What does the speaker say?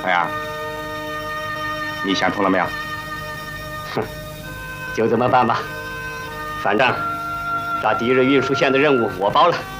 小杨，你想通了没有？ 哼，就这么办吧。反正抓敌人运输线的任务我包了。